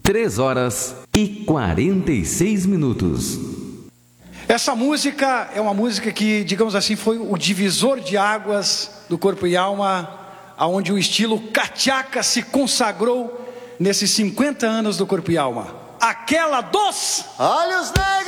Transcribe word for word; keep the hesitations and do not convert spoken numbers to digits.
três horas e quarenta e seis minutos. Essa música é uma música que, digamos assim, foi o divisor de águas do Corpo e Alma, aonde o estilo cachaca se consagrou nesses cinquenta anos do Corpo e Alma. Aquela dos Olhos Negros.